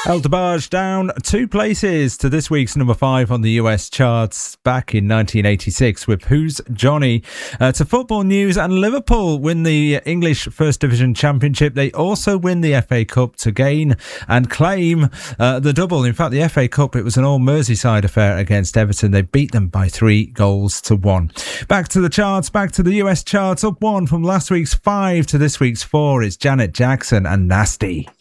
El DeBarge down 2 places to this week's number 5 on the US charts back in 1986 with Who's Johnny. To football news, and Liverpool win the English First Division Championship. They also win the FA Cup to gain and claim the double. In fact, the FA Cup, it was an all Merseyside affair against Everton. They beat them by 3-1. Back to the charts, back to the US charts. Up 1 from last week's 5 to this week's 4. It's Janet Jackson and Nasty.